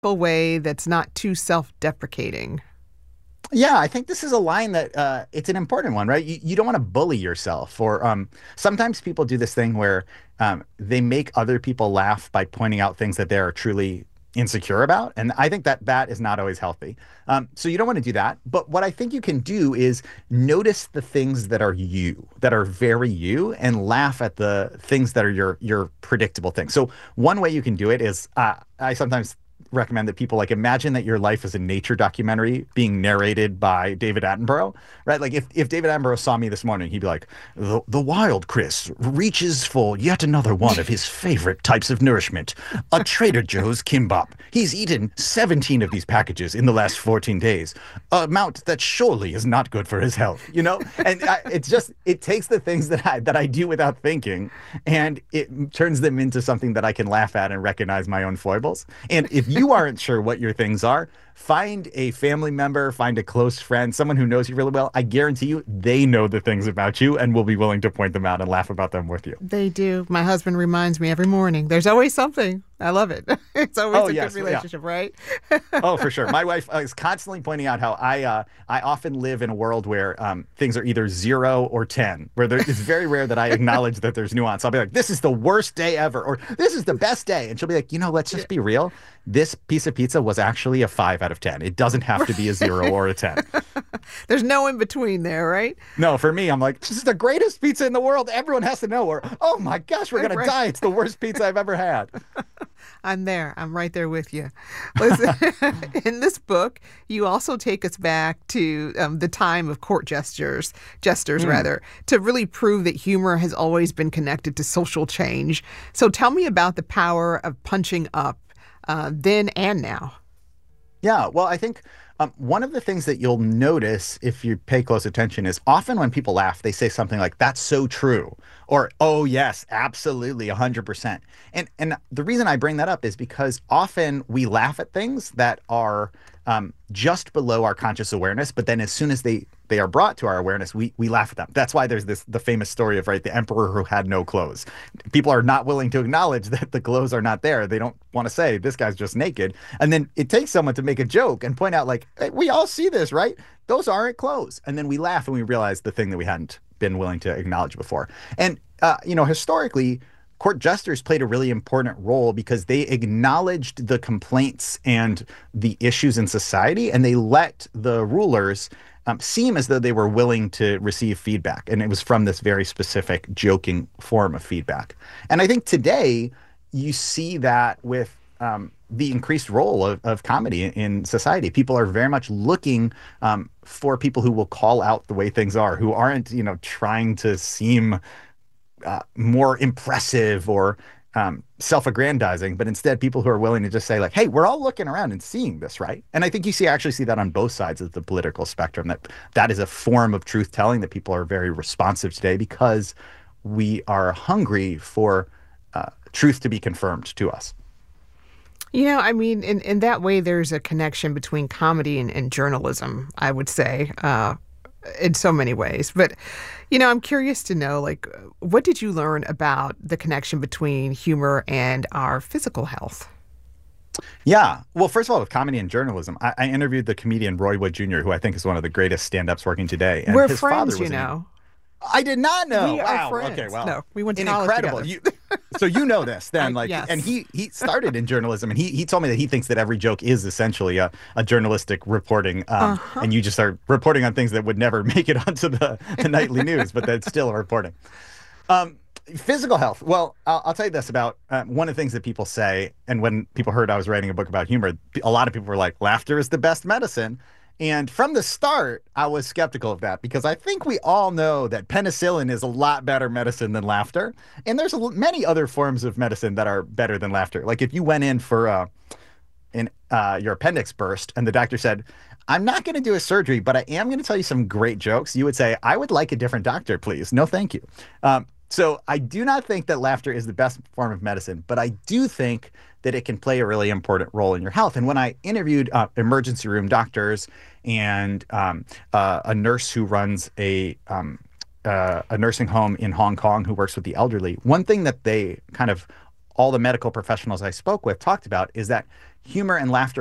A way that's not too self-deprecating. Yeah, I think this is a line that it's an important one, right? You don't want to bully yourself, or sometimes people do this thing where they make other people laugh by pointing out things that they are truly insecure about, and I think that that is not always healthy. So you don't want to do that. But what I think you can do is notice the things that are you, that are very you, and laugh at the things that are your predictable things. So one way you can do it is I sometimes recommend that people like imagine that your life is a nature documentary being narrated by David Attenborough, right? Like if David Attenborough saw me this morning, he'd be like, the wild Chris reaches for yet another one of his favorite types of nourishment, a Trader Joe's kimbap. He's eaten 17 of these packages in the last 14 days, a amount that surely is not good for his health, you know? And it's just, it takes the things that I do without thinking and it turns them into something that I can laugh at and recognize my own foibles. And if you aren't sure what your things are, find a family member, find a close friend, someone who knows you really well. I guarantee you they know the things about you and will be willing to point them out and laugh about them with you. They do. My husband reminds me every morning. There's always something. I love it. It's always a good relationship, right? Oh, for sure. My wife is constantly pointing out how I often live in a world where things are either 0 or 10, where it's very rare that I acknowledge that there's nuance. I'll be like, this is the worst day ever, or this is the best day. And she'll be like, let's just be real. This piece of pizza was actually a 5 out of 10. It doesn't have to be a 0 or a 10. There's no in between there, right? No, for me, I'm like, this is the greatest pizza in the world. Everyone has to know. Or, oh my gosh, we're going to die. It's the worst pizza I've ever had. I'm there. I'm right there with you. Listen, in this book, you also take us back to the time of court jesters rather, to really prove that humor has always been connected to social change. So tell me about the power of punching up then and now. Yeah, well, I think one of the things that you'll notice if you pay close attention is often when people laugh, they say something like, that's so true, or, oh, yes, absolutely, 100%. And the reason I bring that up is because often we laugh at things that are just below our conscious awareness, but then as soon as they are brought to our awareness, we laugh at them. That's why there's the famous story of, right, the emperor who had no clothes. People are not willing to acknowledge that the clothes are not there. They don't want to say, this guy's just naked. And then it takes someone to make a joke and point out, like, hey, we all see this, right? Those aren't clothes. And then we laugh and we realize the thing that we hadn't been willing to acknowledge before. And, historically, court jesters played a really important role because they acknowledged the complaints and the issues in society, and they let the rulers seem as though they were willing to receive feedback. And it was from this very specific joking form of feedback. And I think today you see that with the increased role of comedy in society. People are very much looking for people who will call out the way things are, who aren't, trying to seem more impressive or self-aggrandizing, but instead people who are willing to just say, like, hey, we're all looking around and seeing this, right? And I think you actually see that on both sides of the political spectrum, that is a form of truth telling that people are very responsive today because we are hungry for truth to be confirmed to us. I mean, in that way, there's a connection between comedy and journalism, I would say, in so many ways. But, I'm curious to know, like, what did you learn about the connection between humor and our physical health? Yeah. Well, first of all, with comedy and journalism, I interviewed the comedian Roy Wood Jr., who I think is one of the greatest stand-ups working today. And We're his friends, father was I did not know. We are friends. Okay, well, no, we went to college incredible. together. So this then, like, yes. And he started in journalism, and he told me that he thinks that every joke is essentially a journalistic reporting, and you just are reporting on things that would never make it onto the nightly news, but that's still a reporting. Physical health. Well, I'll tell you this about one of the things that people say, and when people heard I was writing a book about humor, a lot of people were like, laughter is the best medicine. And from the start, I was skeptical of that because I think we all know that penicillin is a lot better medicine than laughter. And there's many other forms of medicine that are better than laughter. Like if you went in for your appendix burst and the doctor said, I'm not going to do a surgery, but I am going to tell you some great jokes, you would say, I would like a different doctor, please. No, thank you. So I do not think that laughter is the best form of medicine, but I do think that it can play a really important role in your health. And when I interviewed emergency room doctors and a nurse who runs a nursing home in Hong Kong who works with the elderly, one thing that they kind of all the medical professionals I spoke with talked about is that humor and laughter